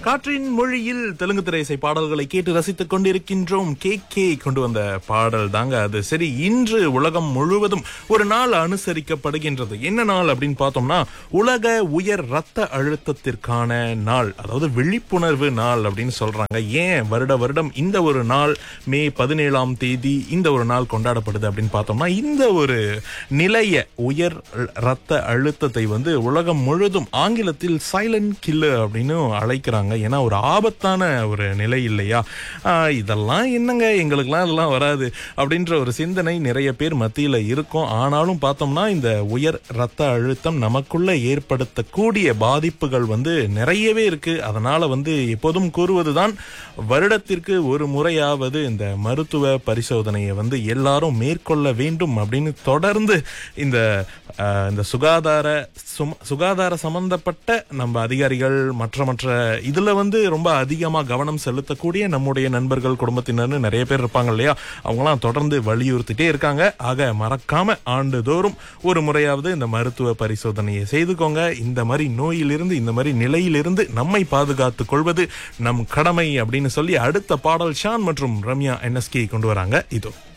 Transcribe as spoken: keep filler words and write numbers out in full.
காற்றின் மொழியில் தெலுங்கு திரையிசை பாடல்களை கேட்டு ரசித்துக் கொண்டிருக்கின்றோம். கே கே கொண்டு வந்த பாடல் தாங்க அது. சரி, இன்று உலகம் முழுவதும் ஒரு நாள் அனுசரிக்கப்படுகின்றது. என்ன நாள் அப்படின்னு பார்த்தோம்னா, உலக உயர் ரத்த அழுத்தத்திற்கான நாள், அதாவது விழிப்புணர்வு நாள் அப்படின்னு சொல்றாங்க. ஏன் வருட வருடம் இந்த ஒரு நாள் மே பதினேழாம் தேதி இந்த ஒரு நாள் கொண்டாடப்படுது அப்படின்னு பார்த்தோம்னா, இந்த ஒரு நிலைய உயர் ரத்த அழுத்தத்தை வந்து உலகம் முழுவதும் ஆங்கிலத்தில் சைலண்ட் கில்லர் அப்படின்னு அழைக்கிறாங்க. ஏன்னா ஒரு ஆபத்தான ஒரு நிலை இல்லையா. இதெல்லாம் என்னங்க, எங்களுக்கெல்லாம் இதெல்லாம் வராது அப்படின்ற ஒரு சிந்தனை நிறைய பேர் மத்தியில் இருக்கும். ஆனாலும் பார்த்தோம்னா இந்த உயர் ரத்த அழுத்தம் நமக்குள்ள ஏற்படுத்தக்கூடிய பாதிப்புகள் வந்து நிறையவே இருக்கு. அதனால வந்து எப்போதும் கூறுவதுதான், வருடத்திற்கு ஒரு முறையாவது இந்த மருத்துவ பரிசோதனையை வந்து எல்லாரும் மேற்கொள்ள வேண்டும் அப்படின்னு தொடர்ந்து இந்த இந்த சுகாதார சுகாதார சம்பந்தப்பட்ட நம்ம அதிகாரிகள் மற்ற மற்ற இதுல வந்து ரொம்ப அதிகமா கவனம் செலுத்தக்கூடிய நம்முடைய நண்பர்கள், குடும்பத்தினர்னு நிறைய பேர் இருப்பாங்க இல்லையா, அவங்களாம் தொடர்ந்து வலியுறுத்திட்டே இருக்காங்க. ஆக மறக்காம ஆண்டுதோறும் ஒரு முறையாவது இந்த மருத்துவ பரிசோதனையை செய்துக்கோங்க. இந்த மாதிரி நோயிலிருந்து, இந்த மாதிரி நிலையிலிருந்து நம்மை பாதுகாத்துக் கொள்வது நம் கடமை அப்படின்னு சொல்லி அடுத்த பாடல் ஷான் மற்றும் ரம்யா என்எஸ்கே கொண்டு வராங்க. இதோ